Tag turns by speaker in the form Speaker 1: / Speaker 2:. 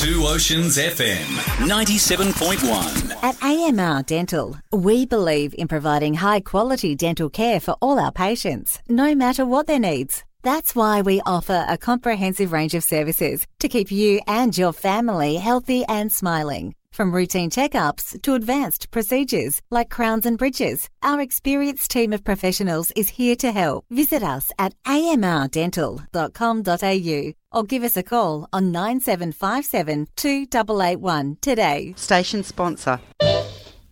Speaker 1: Two Oceans FM 97.1.
Speaker 2: At AMR Dental, we believe in providing high-quality dental care for all our patients, no matter what their needs. That's why we offer a comprehensive range of services to keep you and your family healthy and smiling. From routine checkups to advanced procedures like crowns and bridges, our experienced team of professionals is here to help. Visit us at amrdental.com.au or give us a call on 9757 2881 today.
Speaker 3: Station sponsor.